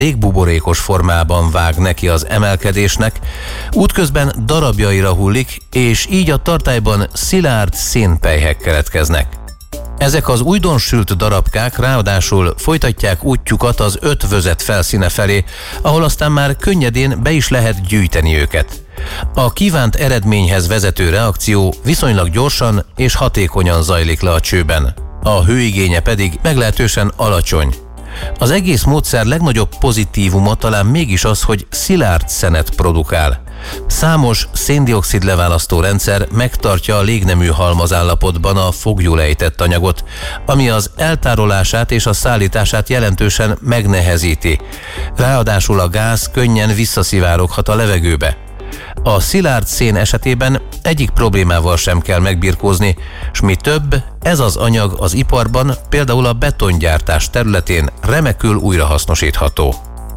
légbuborékos formában vág neki az emelkedésnek, útközben darabjaira hullik, és így a tartályban szilárd szénpelyhek keletkeznek. Ezek az újdonsült darabkák ráadásul folytatják útjukat az ötvözet felszíne felé, ahol aztán már könnyedén be is lehet gyűjteni őket. A kívánt eredményhez vezető reakció viszonylag gyorsan és hatékonyan zajlik le a csőben. A hőigénye pedig meglehetősen alacsony. Az egész módszer legnagyobb pozitívuma talán mégis az, hogy szilárd szenet produkál. Számos szén-dioxid leválasztó rendszer megtartja a légnemű halmazállapotban a foglyul ejtett anyagot, ami az eltárolását és a szállítását jelentősen megnehezíti. Ráadásul a gáz könnyen visszaszivároghat a levegőbe. A szilárd szén esetében egyik problémával sem kell megbirkózni, s mi több, ez az anyag az iparban, például a betongyártás területén remekül újrahasznosítható.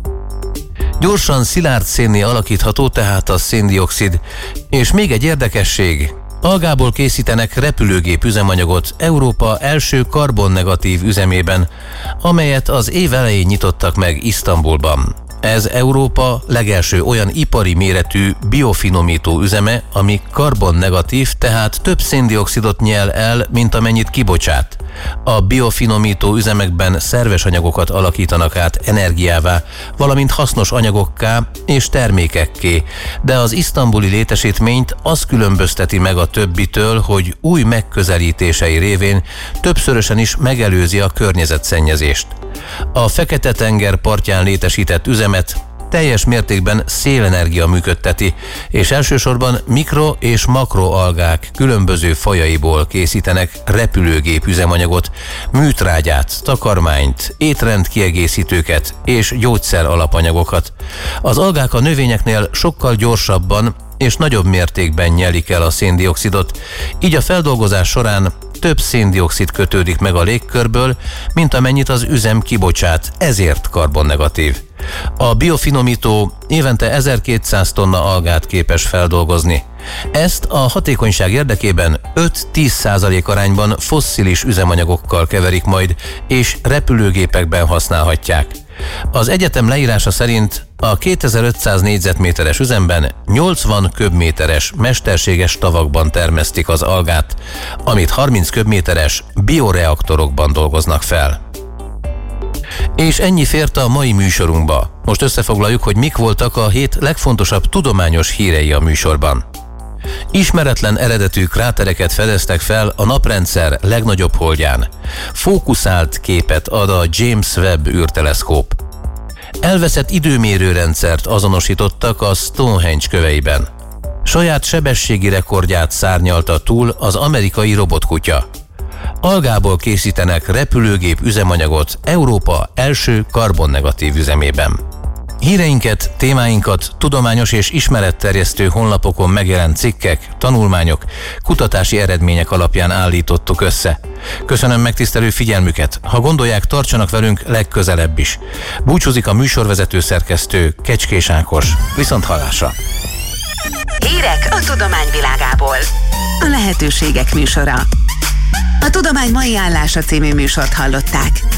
Gyorsan szilárd szénné alakítható tehát a szén-dioxid, és még egy érdekesség, algából készítenek repülőgép üzemanyagot Európa első karbonnegatív üzemében, amelyet az év elején nyitottak meg Isztambulban. Ez Európa legelső olyan ipari méretű biofinomító üzeme, ami karbonnegatív, tehát több szén-dioxidot nyel el, mint amennyit kibocsát. A biofinomító üzemekben szerves anyagokat alakítanak át energiává, valamint hasznos anyagokká és termékekké, de az isztambuli létesítményt az különbözteti meg a többitől, hogy új megközelítései révén többszörösen is megelőzi a környezetszennyezést. A Fekete-tenger partján létesített üzemet teljes mértékben szélenergia működteti, és elsősorban mikro- és makroalgák különböző fajaiból készítenek repülőgép üzemanyagot, műtrágyát, takarmányt, étrendkiegészítőket és gyógyszer alapanyagokat. Az algák a növényeknél sokkal gyorsabban és nagyobb mértékben nyelik el a szén-dioxidot, így a feldolgozás során több szén-dioxid kötődik meg a légkörből, mint amennyit az üzem kibocsát, ezért karbonnegatív. A biofinomító évente 1200 tonna algát képes feldolgozni. Ezt a hatékonyság érdekében 5-10% arányban fosszilis üzemanyagokkal keverik majd, és repülőgépekben használhatják. Az egyetem leírása szerint a 2500 négyzetméteres üzemben 80 köbméteres mesterséges tavakban termesztik az algát, amit 30 köbméteres bioreaktorokban dolgoznak fel. És ennyi fért a mai műsorunkba. Most összefoglaljuk, hogy mik voltak a hét legfontosabb tudományos hírei a műsorban. Ismeretlen eredetű krátereket fedeztek fel a naprendszer legnagyobb holdján. Fókuszált képet ad a James Webb űrteleszkóp. Elveszett időmérőrendszert azonosítottak a Stonehenge köveiben. Saját sebességi rekordját szárnyalta túl az amerikai robotkutya. Algából készítenek repülőgép üzemanyagot Európa első karbonnegatív üzemében. Híreinket, témáinkat tudományos és ismeretterjesztő honlapokon megjelent cikkek, tanulmányok, kutatási eredmények alapján állítottuk össze. Köszönöm megtisztelő figyelmüket, ha gondolják, tartsanak velünk legközelebb is. Búcsúzik a műsorvezető szerkesztő, Kecskés Ákos. Viszonthallásra! Hírek a tudomány világából. A lehetőségek műsora. A Tudomány mai állása című műsort hallották.